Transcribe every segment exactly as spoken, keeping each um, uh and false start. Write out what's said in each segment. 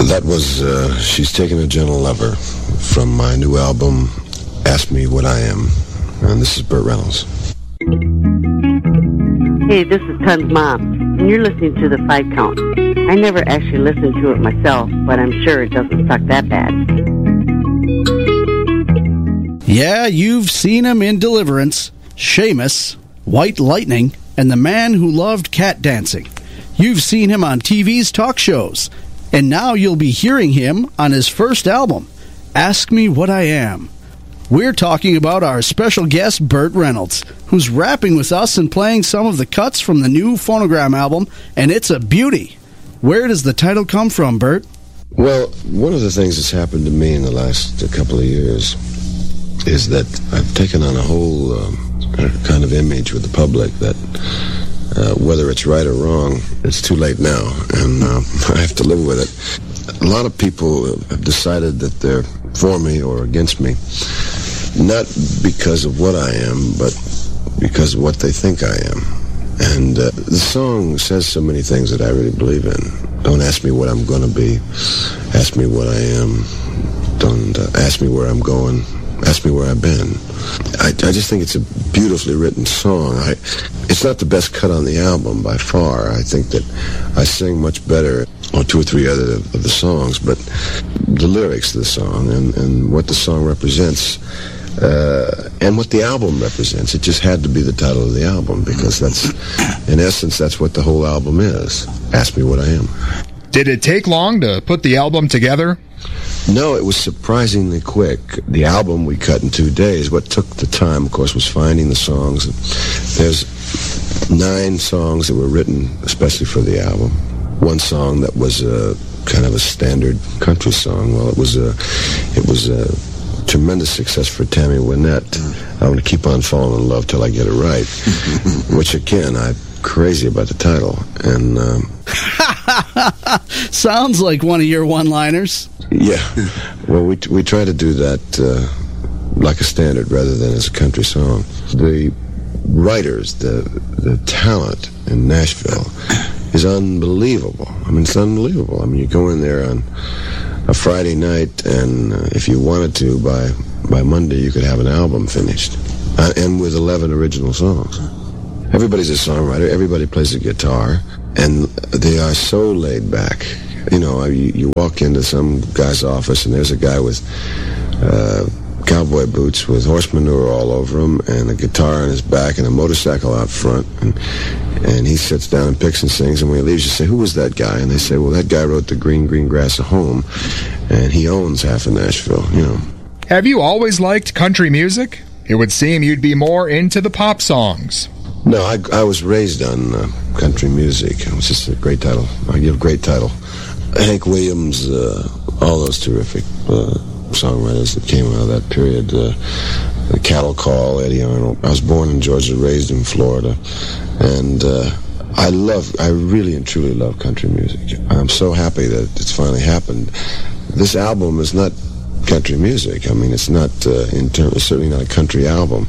That was uh, She's Taken a Gentle Lover from my new album, Ask Me What I Am. And this is Burt Reynolds. Hey, this is Tun's mom, and you're listening to The Five Count. I never actually listened to it myself, but I'm sure it doesn't suck that bad. Yeah, you've seen him in Deliverance, Seamus, White Lightning, and The Man Who Loved Cat Dancing. You've seen him on T V's talk shows. And now you'll be hearing him on his first album, Ask Me What I Am. We're talking about our special guest, Burt Reynolds, who's rapping with us and playing some of the cuts from the new Phonogram album, and it's a beauty. Where does the title come from, Burt? Well, one of the things that's happened to me in the last couple of years is that I've taken on a whole um, kind of image with the public that Uh, whether it's right or wrong, it's too late now, and uh, I have to live with it. A lot of people have decided that they're for me or against me, not because of what I am, but because of what they think I am. And uh, the song says so many things that I really believe in. Don't ask me what I'm going to be. Ask me what I am. Don't uh, ask me where I'm going. Ask me where I've been. I, I just think it's a beautifully written song. I, it's not the best cut on the album by far. I think that I sing much better on two or three other of, of the songs, but the lyrics of the song and, and what the song represents uh, and what the album represents, it just had to be the title of the album because that's, in essence, that's what the whole album is. Ask Me What I Am. Did it take long to put the album together? No, it was surprisingly quick. The album we cut in two days. What took the time, of course, was finding the songs. There's nine songs that were written especially for the album. One song that was a kind of a standard country song. Well, it was a, it was a tremendous success for Tammy Wynette. I want to keep on falling in love till I get it right. Which again, I'm crazy about the title. And um, sounds like one of your one-liners. Yeah, well, we we try to do that uh, like a standard rather than as a country song. The writers, the the talent in Nashville is unbelievable. I mean, it's unbelievable. I mean, you go in there on a Friday night, and uh, if you wanted to, by by Monday, you could have an album finished, uh, and with eleven original songs. Everybody's a songwriter. Everybody plays the guitar, and they are so laid back. You know, you, you walk into some guy's office, and there's a guy with uh, cowboy boots with horse manure all over him, and a guitar on his back, and a motorcycle out front, and and he sits down and picks and sings, and when he leaves, you say, who was that guy? And they say, well, that guy wrote The Green, Green Grass of Home, and he owns half of Nashville, you know. Have you always liked country music? It would seem you'd be more into the pop songs. No, I, I was raised on uh, country music. It was just a great title. I give a great title. Hank Williams, uh, all those terrific uh, songwriters that came out of that period. Uh, the Cattle Call, Eddie Arnold. I was born in Georgia, raised in Florida. And uh, I love, I really and truly love country music. I'm so happy that it's finally happened. This album is not country music. I mean, it's not, uh, in terms, it's certainly not a country album.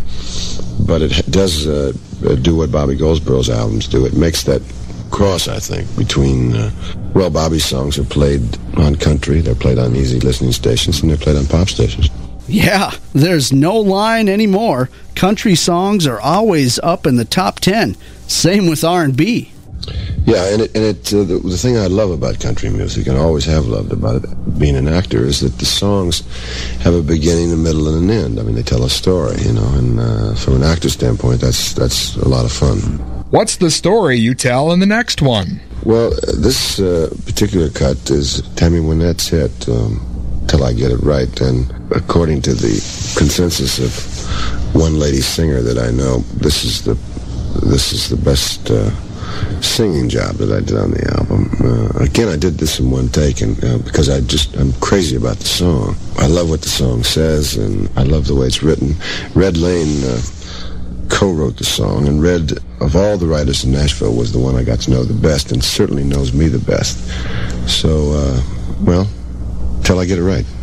But it does uh, do what Bobby Goldsboro's albums do. It makes that cross, I think, between, uh, well, Bobby's songs are played on country, they're played on easy listening stations, and they're played on pop stations. Yeah, there's no line anymore. Country songs are always up in the top ten. Same with R and B. Yeah, and it, and it uh, the, the thing I love about country music, and I always have loved about it, being an actor, is that the songs have a beginning, a middle, and an end. I mean, they tell a story, you know, and uh, from an actor's standpoint, that's that's a lot of fun. What's the story you tell in the next one? Well, this uh, particular cut is Tammy Wynette's hit, um, Till I Get It Right, and according to the consensus of one lady singer that I know, this is the this is the best uh, singing job that I did on the album. Uh, again, I did this in one take, and uh, because I just I'm crazy about the song. I love what the song says, and I love the way it's written. Red Lane uh, co-wrote the song, and Red, of all the writers in Nashville, was the one I got to know the best, and certainly knows me the best. So, uh, well, till I get it right.